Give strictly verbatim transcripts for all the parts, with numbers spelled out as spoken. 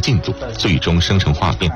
进度，最终生成画面。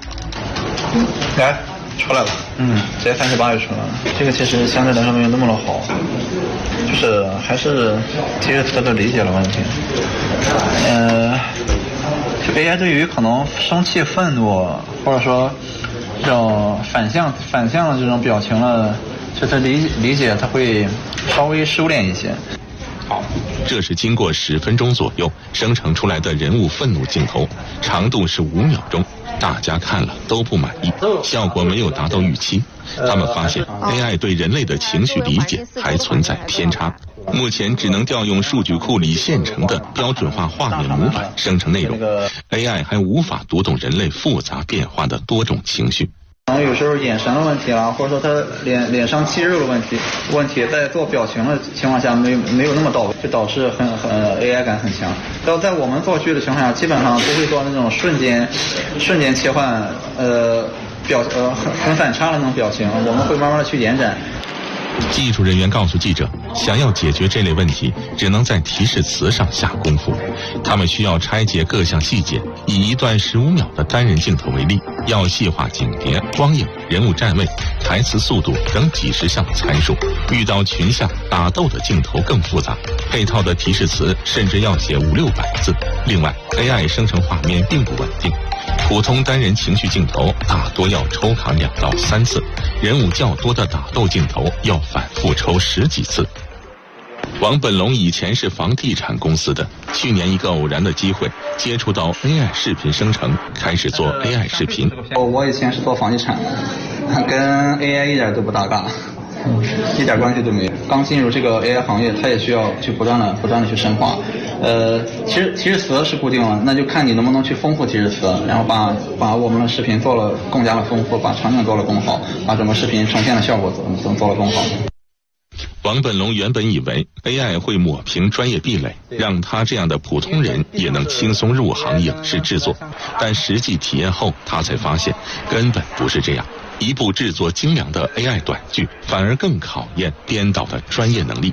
来，出来了，嗯，直接三十八就出来了。这个其实相对来说没有那么的好，就是还是提示词的理解的问题。呃，这个 A I 对于可能生气、愤怒，或者说这种反向反向的这种表情了，就它理理解它会稍微收敛一些。 好，这是经过十分钟左右生成出来的人物愤怒镜头，长度是五秒钟。大家看了都不满意，效果没有达到预期。他们发现 A I 对人类的情绪理解还存在偏差，目前只能调用数据库里现成的标准化画面模板生成内容 ，A I 还无法读懂人类复杂变化的多种情绪。 可能有时候眼神的问题啊，或者说他脸脸上肌肉的问题，问题在做表情的情况下没有没有那么到位，就导致很很 A I 感很强。要在我们做剧的情况下，基本上不会做那种瞬间瞬间切换，呃表呃很很反差的那种表情，我们会慢慢的去延展。 技术人员告诉记者，想要解决这类问题，只能在提示词上下功夫。他们需要拆解各项细节，以一段十五秒的单人镜头为例，要细化景别、光影、人物站位、台词速度等几十项参数。遇到群像、打斗的镜头更复杂，配套的提示词甚至要写五六百字。另外 ，A I 生成画面并不稳定。普通单人情绪镜头大多要抽卡两到三次，人物较多的打斗镜头要反复抽十几次。王本龙以前是房地产公司的，去年一个偶然的机会接触到 A I 视频生成，开始做 A I 视频。 我我以前是做房地产的，跟 A I 一点都不搭嘎。一点关系都没有。刚进入这个 A I 行业，它也需要去不断的、不断的去深化。呃，其实提示词是固定了，那就看你能不能去丰富提示词，然后把把我们的视频做了更加的丰富，把场景做了更好，把整个视频呈现的效果做做了更好。 王本龙原本以为 A I 会抹平专业壁垒，让他这样的普通人也能轻松入行影视制作，但实际体验后，他才发现根本不是这样。一部制作精良的 A I 短剧，反而更考验编导的专业能力。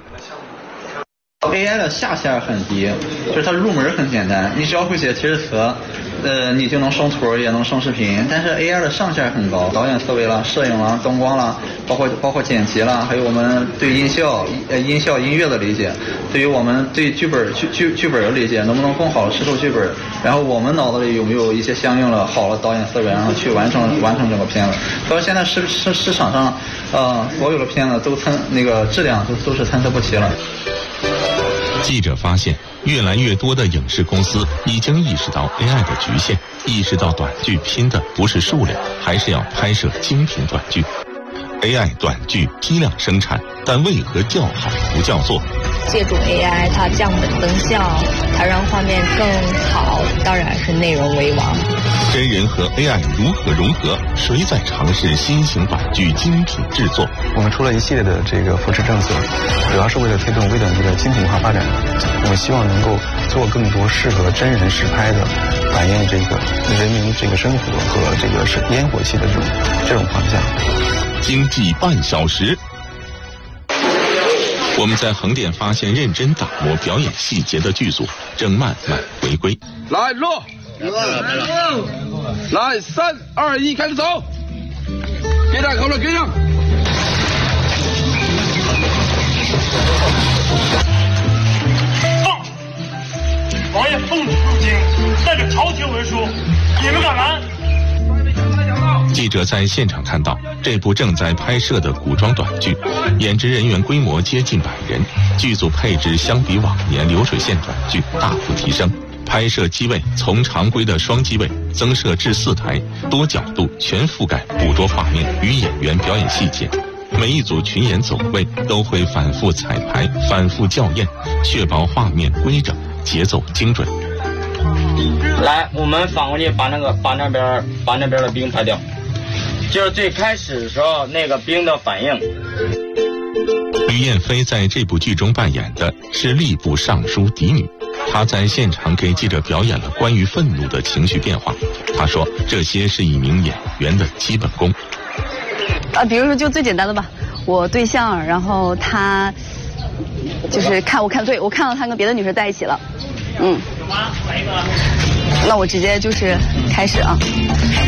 A I 的下限很低，就是它入门很简单，你只要会写提示词，呃，你就能生图，也能生视频。但是 A I 的上限很高，导演思维啦、摄影啦、灯光啦，包括包括剪辑啦，还有我们对音效、呃音效、音乐的理解，对于我们对剧本剧剧剧本的理解，能不能更好的吃透剧本，然后我们脑子里有没有一些相应的好的导演思维，然后去完成完成整个片子。所以现在市市市场上，呃，所有的片子都参那个质量都都是参差不齐了。 记者发现，越来越多的影视公司已经意识到 A I 的局限，意识到短剧拼的不是数量，还是要拍摄精品短剧。A I 短剧批量生产，但为何叫好不叫座？ 借助 A I， 它降本增效，它让画面更好，当然是内容为王。 真人和 A I 如何融合？谁在尝试新型短剧精品制作？ 我们出了一系列的这个扶持政策，主要是为了推动微短剧的精品化发展。我们希望能够做更多适合真人实拍的，反映这个人民这个生活和这个是烟火气的这种这种方向。 经济半小时。我们在横店发现认真打磨表演细节的剧组正慢慢回归。 来落，来三二一，开始走，给上，口了，给上。 放！王爷奉旨入京，带着朝廷文书，你们敢拦？ 记者在现场看到这部正在拍摄的古装短剧，演职人员规模接近百人，剧组配置相比往年流水线短剧大幅提升，拍摄机位从常规的双机位增设至四台，多角度全覆盖捕捉画面与演员表演细节。每一组群演走位都会反复彩排、反复校验，确保画面规整、节奏精准。 来，我们反过去把那个把那边把那边的兵拍掉，就是最开始的时候那个兵的反应。 吕燕飞在这部剧中扮演的是吏部尚书嫡女，她在现场给记者表演了关于愤怒的情绪变化。她说，这些是一名演员的基本功。 啊，比如说就最简单的吧，我对象，然后他就是看我看对我看到他跟别的女生在一起了，嗯。 那我直接就是开始啊。